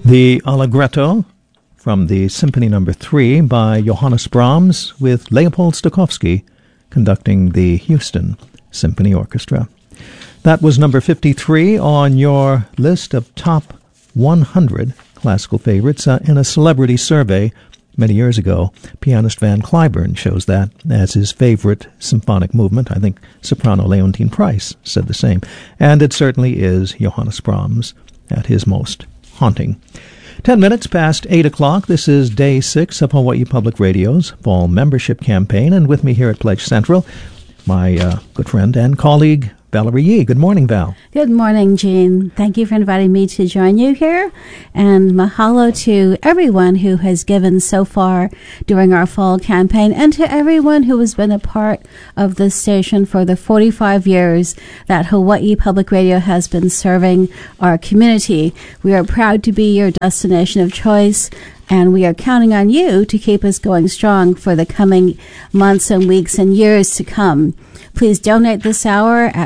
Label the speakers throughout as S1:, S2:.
S1: The Allegretto from the Symphony No. 3 by Johannes Brahms with Leopold Stokowski conducting the Houston Symphony Orchestra. That was number 53 on your list of top 100 classical favorites in a celebrity survey many years ago. Pianist Van Cliburn chose that as his favorite symphonic movement. I think soprano Leontine Price said the same. And it certainly is Johannes Brahms at his most haunting. 10 minutes past 8 o'clock. This is day 6 of Hawaii Public Radio's fall membership campaign. And with me here at Pledge Central, my good friend and colleague, Valerie Yee. Good morning, Val.
S2: Good morning, Gene. Thank you for inviting me to join you here. And mahalo to everyone who has given so far during our fall campaign, and to everyone who has been a part of this station for the 45 years that Hawaii Public Radio has been serving our community. We are proud to be your destination of choice, and we are counting on you to keep us going strong for the coming months and weeks and years to come. Please donate this hour at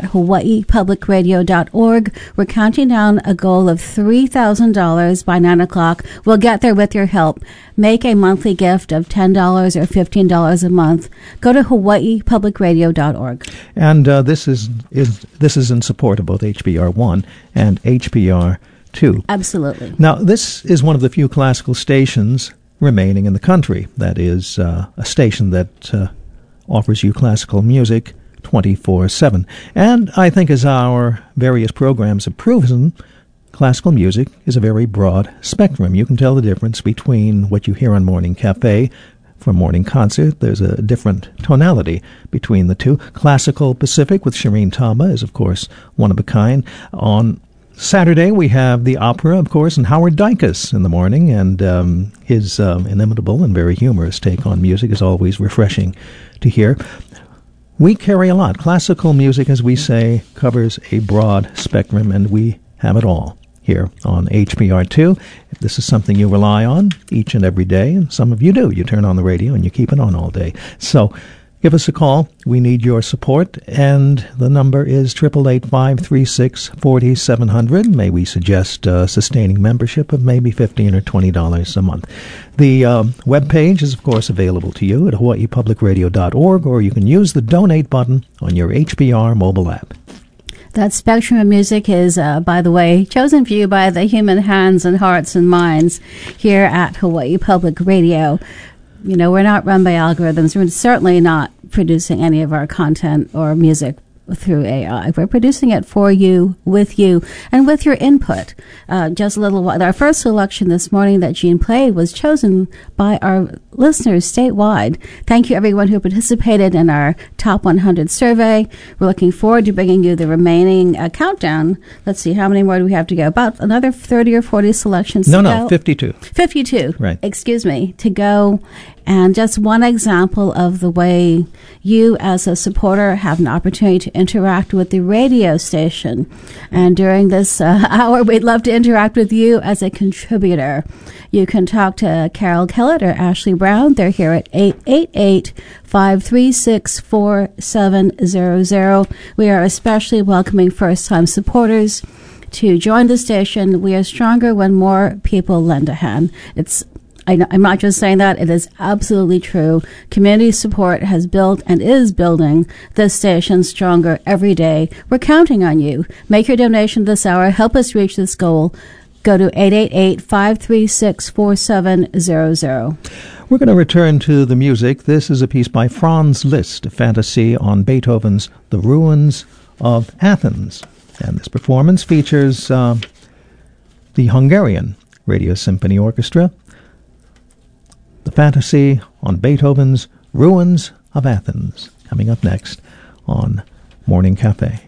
S2: hawaiipublicradio.org. We're counting down a goal of $3,000 by 9 o'clock. We'll get there with your help. Make a monthly gift of $10 or $15 a month. Go to hawaiipublicradio.org.
S1: And this is in support of both HBR 1 and HBR 2.
S2: Absolutely.
S1: Now, this is one of the few classical stations remaining in the country. That is a station that offers you classical music 24/7. And I think, as our various programs have proven, classical music is a very broad spectrum. You can tell the difference between what you hear on Morning Cafe for morning concert. There's a different tonality between the two. Classical Pacific with Shireen Taba is, of course, one of a kind. On Saturday, we have the opera, of course, and Howard Dykus in the morning, and his inimitable and very humorous take on music is always refreshing to hear. We carry a lot. Classical music, as we say, covers a broad spectrum, and we have it all here on HBR2. If this is something you rely on each and every day, and some of you do, you turn on the radio and you keep it on all day. So give us a call. We need your support, and the number is 888-536-4700. May we suggest sustaining membership of maybe $15 or $20 a month. The webpage is, of course, available to you at hawaiipublicradio.org, or you can use the donate button on your HBR mobile app.
S2: That spectrum of music is, by the way, chosen for you by the human hands and hearts and minds here at Hawaii Public Radio. You know, we're not run by algorithms. We're certainly not producing any of our content or music through AI. We're producing it for you, with you, and with your input. Just a little while. Our first selection this morning that Gene played was chosen by our listeners statewide. Thank you, everyone who participated in our Top 100 survey. We're looking forward to bringing you the remaining countdown. Let's see, how many more do we have to go? About another 30 or 40 selections to go.
S1: No, 52.
S2: 52.
S1: Right.
S2: Excuse me, to go. And just one example of the way you, as a supporter, have an opportunity to interact with the radio station. And during this hour, we'd love to interact with you as a contributor. You can talk to Carol Kellett or Ashley Brown. They're here at 888-536-4700. We are especially welcoming first-time supporters to join the station. We are stronger when more people lend a hand. I'm not just saying that. It is absolutely true. Community support has built and is building this station stronger every day. We're counting on you. Make your donation this hour. Help us reach this goal. Go to 888-536-4700.
S1: We're going to return to the music. This is a piece by Franz Liszt, a fantasy on Beethoven's The Ruins of Athens. And this performance features the Hungarian Radio Symphony Orchestra. The fantasy on Beethoven's Ruins of Athens, coming up next on Morning Cafe.